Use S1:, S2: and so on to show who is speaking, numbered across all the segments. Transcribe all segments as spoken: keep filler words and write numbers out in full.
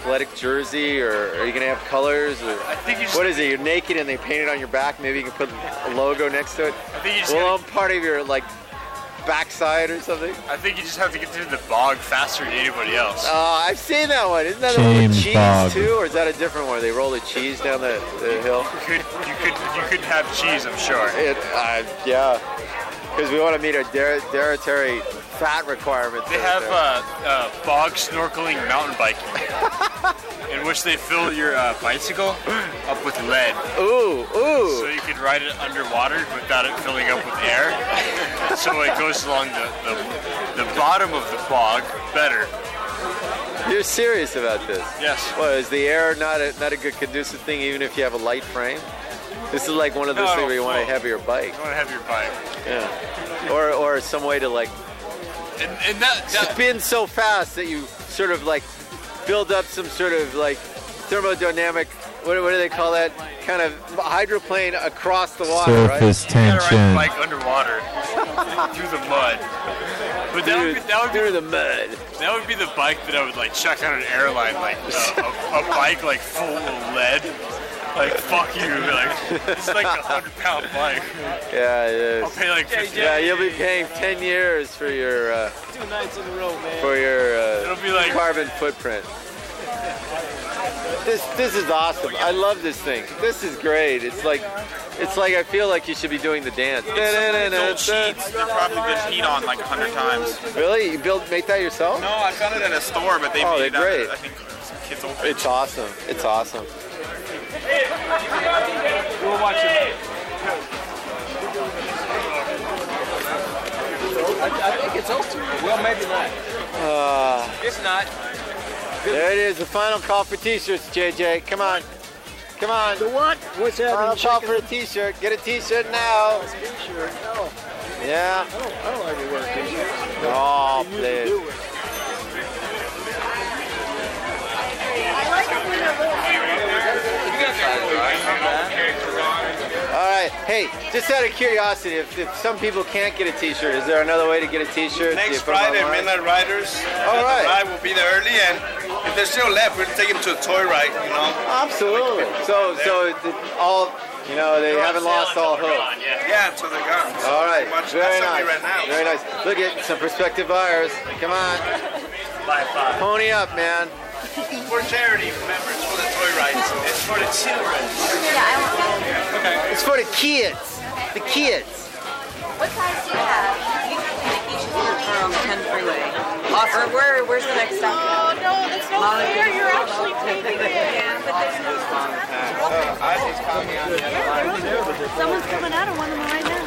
S1: athletic jersey, or are you going to have colors? Or
S2: I think you just,
S1: what is it? You're naked and they paint it on your back. Maybe you can put a logo next to it.
S2: I think you just
S1: well,
S2: gotta,
S1: I'm part of your like backside or something.
S2: I think you just have to get through the bog faster than anybody else.
S1: Oh, I've seen that one. Isn't that the one with
S3: James
S1: cheese
S3: Bog.
S1: too, or is that a different one? They roll the cheese down the, the hill.
S2: You could, you could, you could have cheese, I'm sure.
S1: It, uh, yeah, because we want to meet our der- dietary fat requirements.
S2: They have uh, uh, bog snorkeling mountain biking, in which they fill your uh, bicycle up with lead.
S1: Ooh, ooh.
S2: So you could ride it underwater without it filling up with air. So it goes along the, the, the bottom of the bog better.
S1: You're serious about this?
S2: Yes.
S1: Well, is the air not a, not a good conducive thing, even if you have a light frame? This is like one of those
S2: No,
S1: things where you want a
S2: well,
S1: heavier bike.
S2: You want to have your bike.
S1: Yeah. Or or some way to like
S2: And, and that, that
S1: spin so fast that you sort of like build up some sort of like thermodynamic, what, what do they call that? Kind of hydroplane across the water,
S3: Surface
S1: right?
S2: you gotta ride
S3: tension.
S2: the bike underwater through the mud. But that would, be, that, would
S1: Through
S2: be,
S1: the mud.
S2: that would be the bike that I would like check on an airline, like uh, a, a bike like full of lead. Like fuck you, like it's like a hundred pound bike.
S1: Yeah, it
S2: I'll
S1: is.
S2: pay like fifty.
S1: Yeah, you'll be paying ten years for your uh,
S4: Two nights in a row, man.
S1: for your uh,
S2: It'll be like
S1: carbon footprint. This this is awesome. I love this thing. This is great. It's like it's like I feel like you should be doing the dance.
S5: Old sheets, they're probably been peed on like a hundred times.
S1: Really? You build make that yourself?
S5: No, I found it at a store, but they
S1: Oh,
S5: made
S1: they're
S5: it out
S1: great.
S5: of, I think, some kids' old
S1: It's awesome. It's awesome.
S4: We'll watch it. I, I think it's over. Well, maybe not.
S1: Uh,
S4: It's not.
S1: there it is. The final call for t-shirts, J J. Come on. Come on.
S4: The what? What's that?
S1: Final call for a t-shirt. Get a t-shirt now.
S4: T-shirt. No,
S1: Yeah.
S4: I don't, I don't like to wear t-shirts.
S1: Oh,
S4: You
S1: please.
S4: do it.
S1: All right. Hey, just out of curiosity, if, if some people can't get a t-shirt, is there another way to get a t-shirt? Do you
S6: Next
S1: put 'em
S6: Friday,
S1: online?
S6: Midnight Riders.
S1: All right.
S6: The ride will be there early, and if they're still left, we'll take them to a toy ride, you know.
S1: Absolutely. So, so it- all, you know, they haven't lost all hope.
S6: Yeah, until they're gone. So
S1: All right.
S6: pretty much
S1: Very
S6: that's
S1: nice.
S6: something right now.
S1: Very nice. Look at some prospective buyers. Come on. Pony up, man.
S6: For charity, remember, it's for the toy rides. It's for the children.
S1: It's for the kids. The kids.
S7: What size do you have?
S8: We're on the ten freeway. Awesome. Or where, where's the next stop?
S7: Oh no, that's no fair. You're actually taking it.
S8: Yeah, but there's no
S7: Someone's coming out of one of them right now.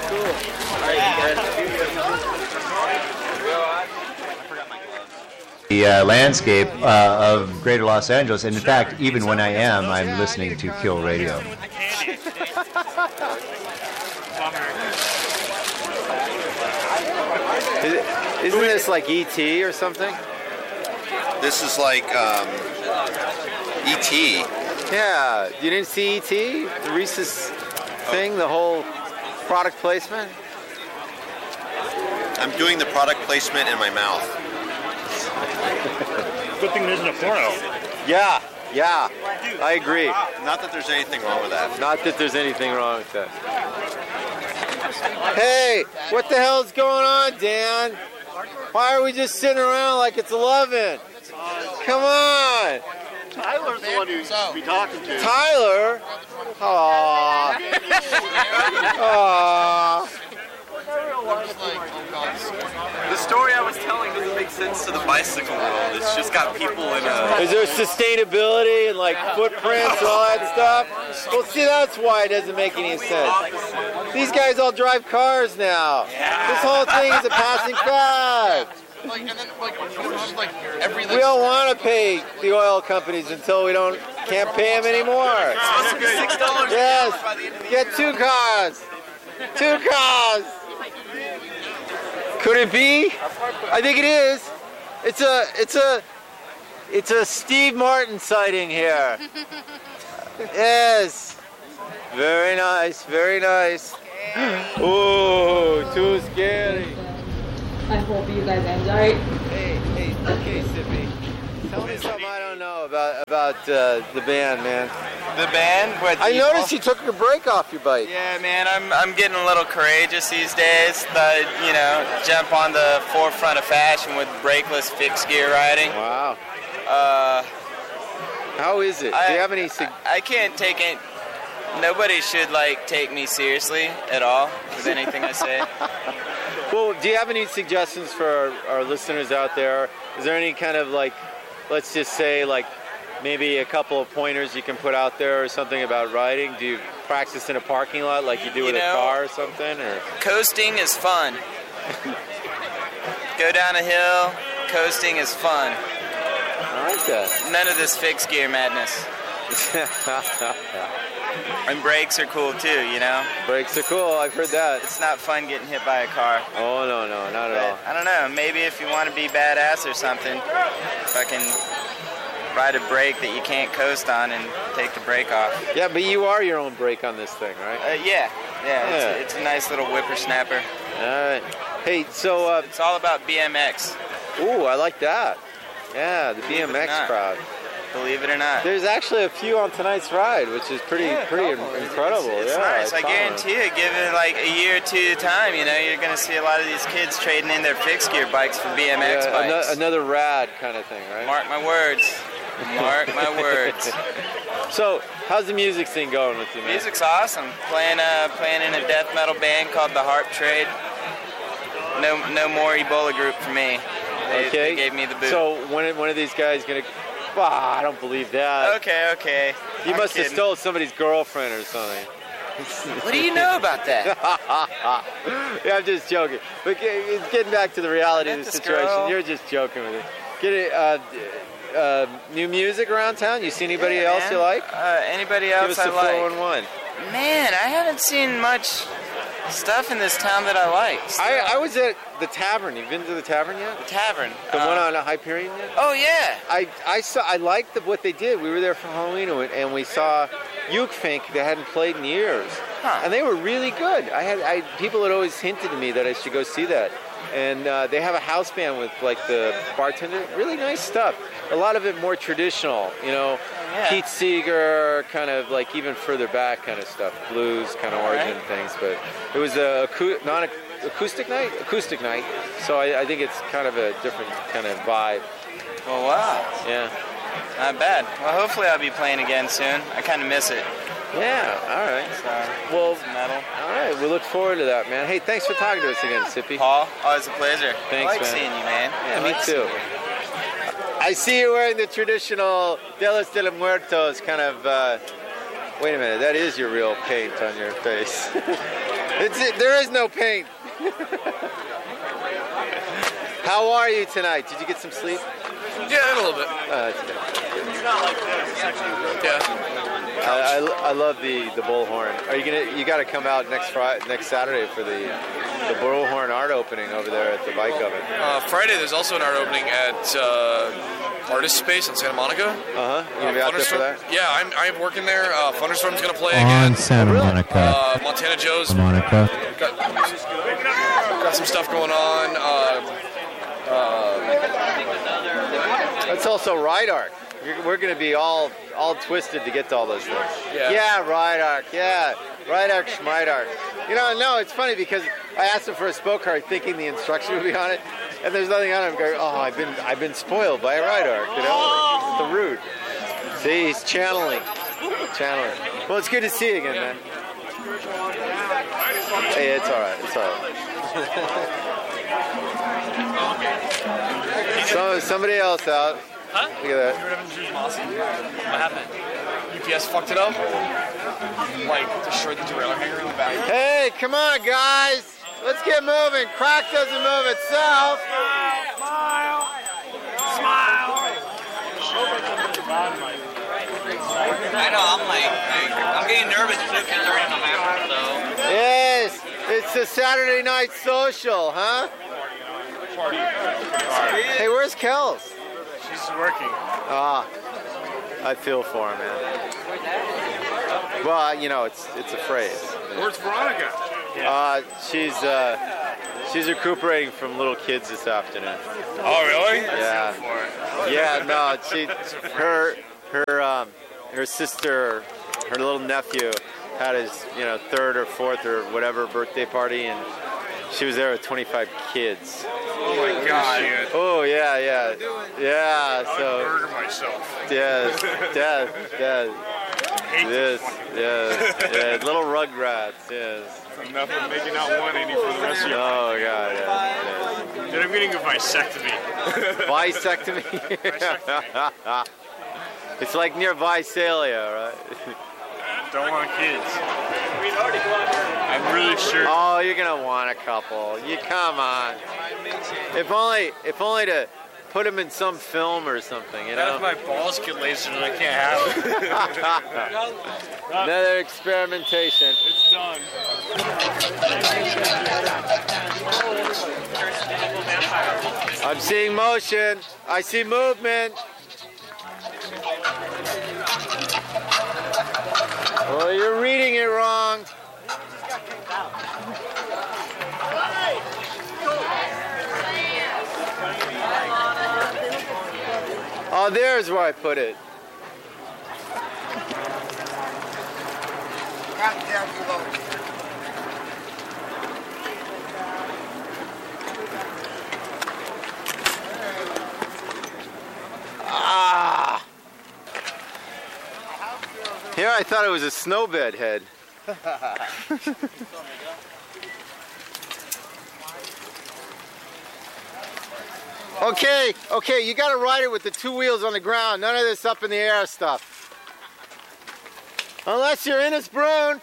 S9: The uh, landscape uh, of Greater Los Angeles, and in fact, even when I am, I'm listening to Kill Radio.
S1: Is it, isn't this like E T or something?
S6: This is like um, E T.
S1: Yeah. You didn't see E T? The Reese's thing, the whole product placement?
S6: I'm doing the product placement in my mouth.
S2: Good thing it isn't a porno.
S1: Yeah. Yeah. I agree.
S6: Not that there's anything wrong with that.
S1: Not that there's anything wrong with that. Hey, what the hell's going on, Dan? Why are we just sitting around like it's eleven? Come on.
S6: Tyler's the one you should be talking to.
S1: Tyler? Aww. Aww.
S5: The story I was telling doesn't make sense to the bicycle world. It's just got people in a...
S1: Is there sustainability and like footprints and all that stuff? Well, see, that's why it doesn't make any sense. These guys all drive cars now. This whole thing is a passing fad.
S5: Like, and then, like, just like every...
S1: We don't want to pay the oil companies until we don't can't pay them anymore.
S5: It's supposed to be six dollars
S1: Yes,
S5: by the end of the
S1: get two cars. Two cars. Could it be? I think it is. It's a, it's a, it's a Steve Martin sighting here. Yes. Very nice, very nice. Ooh, too scary.
S10: I hope you guys enjoy.
S1: Hey, hey, okay, Sippy. Tell me something I don't know about about uh, the band, man?
S5: The band? What,
S1: I
S5: Evil?
S1: noticed you took a break off your bike.
S5: Yeah, man, I'm I'm getting a little courageous these days. The, you know, jump on the forefront of fashion with brakeless fixed gear riding.
S1: Wow.
S5: Uh,
S1: How is it?
S5: I,
S1: Do you have any? Sig-
S5: I, I can't take it. Nobody should like take me seriously at all with anything I say.
S1: Well, do you have any suggestions for our, our listeners out there? Is there any kind of like, let's just say like, maybe a couple of pointers you can put out there or something about riding? Do you practice in a parking lot like you do
S5: You
S1: with
S5: know,
S1: a car or something? Or
S5: coasting is fun. Go down a hill. Coasting is fun.
S1: I like that.
S5: None of this fixed gear madness. And brakes are cool too, you know?
S1: Brakes are cool, I've heard that.
S5: It's not fun getting hit by a car.
S1: Oh, no, no, not at all.
S5: I don't know, maybe if you want to be badass or something, fucking ride a brake that you can't coast on and take the brake off.
S1: Yeah, but you are your own brake on this thing, right?
S5: Uh, yeah, yeah,
S1: Yeah.
S5: It's, it's a nice little whippersnapper.
S1: All right. Hey, so... Uh,
S5: It's all about B M X.
S1: ooh, I like that. Yeah, the
S5: Believe it or
S1: B M X
S5: not.
S1: crowd.
S5: Believe it or not.
S1: There's actually a few on tonight's ride, which is pretty
S5: Yeah,
S1: pretty
S5: couple. It's-
S1: incredible.
S5: It's, it's
S1: yeah,
S5: nice. I
S1: saw
S5: guarantee you, give it like a year or two time, you know, you're going to see a lot of these kids trading in their fixed gear bikes for B M X
S1: Yeah,
S5: bikes.
S1: ano- another rad kind of thing, right?
S5: Mark my words. Mark my words.
S1: So, how's the music scene going with you, man?
S5: Music's awesome. Playing uh, playing in a death metal band called the Harp Trade. No no more Ebola group for me. They,
S1: Okay.
S5: they gave me the boot.
S1: So, when one of these guys gonna? Wow, I don't believe that.
S5: okay, okay.
S1: You
S5: I'm
S1: must have
S5: kidding.
S1: stole somebody's girlfriend or something.
S5: What do you know about that?
S1: Yeah, I'm just joking. But ge- getting back to the reality
S5: Met
S1: of the
S5: this
S1: situation,
S5: girl.
S1: you're just joking with it. Get it. Uh, uh, new music around town? You see anybody
S5: Yeah,
S1: else
S5: man.
S1: you like?
S5: Uh, anybody
S1: Give
S5: else
S1: us
S5: I
S1: the
S5: like?
S1: four one one.
S5: Man, I haven't seen much stuff in this town that I like.
S1: I, I was at the tavern. You've been to the tavern yet?
S5: The tavern.
S1: The
S5: Um,
S1: one on Hyperion yet?
S5: Oh yeah.
S1: I, I saw I liked the, what they did. We were there for Halloween and we- and we saw Ukefink that hadn't played in years,
S5: Huh.
S1: and they were really good. I had I people had always hinted to me that I should go see that, and uh, they have a house band with like the bartender. Really nice stuff. A lot of it more traditional, you know,
S5: yeah.
S1: Pete Seeger, kind of like even further back kind of stuff, blues kind of origin
S5: right.
S1: things. But it was a acou- non acoustic night, acoustic night. So I, I think it's kind of a different kind of vibe.
S5: Well, wow.
S1: Yeah.
S5: Not bad. Well, hopefully I'll be playing again soon. I kind of miss it.
S1: Yeah, all right.
S5: So,
S1: Well,
S5: some metal.
S1: all right. We look forward to that, man. Hey, thanks for talking to us again, Sippy.
S5: Paul, always a pleasure.
S1: Thanks,
S5: I like
S1: man.
S5: seeing you, man.
S1: Yeah,
S5: I
S1: me
S5: like
S1: too.
S5: seeing you.
S1: I see you wearing the traditional De los de los Muertos kind of. Uh, wait a minute, that is your real paint on your face. it's it, there is no paint. How are you tonight? Did you get some sleep?
S6: Yeah, a little bit.
S1: Uh, that's good.
S6: It's not like this. Yeah.
S1: I, I, I love the the bullhorn. Are you gonna? You got to come out next Friday, next Saturday for the the bullhorn art opening over there at the Bike Oven.
S6: Uh, Friday, there's also an art opening at uh, Artist Space in Santa Monica.
S1: Uh huh. You gonna be out there for that?
S6: Yeah, I'm, I'm working there. Uh, Thunderstorm's gonna play
S9: On
S6: again.
S9: Santa Monica.
S6: Uh, Montana Joe's
S9: Monica.
S6: got, got some stuff going on. Uh,
S1: It's also Ride Arc. You're- We're going to be all all twisted to get to all those things.
S6: Yeah.
S1: Yeah, Ride Arc. Yeah, Ride Arc, Schmide Arc. You know, no, it's funny because I asked him for a spoke card, thinking the instruction would be on it, and there's nothing on it. I'm going, oh, I've been I've been spoiled by a Ride Arc. You know, the root. See, he's channeling, channeling. Well, it's good to see you again, man. Hey, it's all right. It's all right. So somebody else out.
S6: Huh?
S1: Look at that.
S6: What happened? U P S fucked it up. Like destroyed the derailleur hanger in the back.
S1: Hey, come on, guys. Let's get moving. Crack doesn't move itself.
S6: Smile. Smile.
S5: I know, I'm like, like I'm getting nervous too because they're in November, so.
S1: Yes, it's a Saturday night social, huh? Hey, where's Kels?
S2: She's working.
S1: Ah, I feel for him, man. Well, you know, it's it's a phrase.
S2: Where's Veronica?
S1: Uh, she's uh, she's recuperating from little kids this afternoon.
S2: Oh, really?
S1: Yeah.
S2: For it.
S1: Yeah, no, she, her, her, um, her sister, her little nephew had his, you know, third or fourth or whatever birthday party, and she was there with twenty-five kids.
S2: Oh my god.
S1: Oh yeah, yeah, yeah.
S2: I
S1: So
S2: would murder myself.
S1: yes, death, death.
S2: Hate
S1: Yes, yes, yes. Little rugrats, yes.
S2: From nothing, making out one eighty for the rest of your life.
S1: Oh god, yes, yes.
S2: Then I'm getting a vasectomy.
S1: Bisectomy. It's like near Visalia, right?
S2: Don't want kids. I'm really sure.
S1: Oh, you're gonna want a couple. You come on. If only, if only to put them in some film or something, you know.
S2: If my balls get lasered and I can't have it.
S1: Another experimentation.
S2: It's done.
S1: I'm seeing motion. I see movement. Well, you're reading it wrong. Oh, there's where I put it. Ah! Here I thought it was a snowbed head. Okay, okay, you gotta ride it with the two wheels on the ground. None of this up in the air stuff. Unless you're Innisbrook.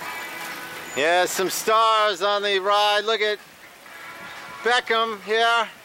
S1: Yeah, some stars on the ride. Look at Beckham here.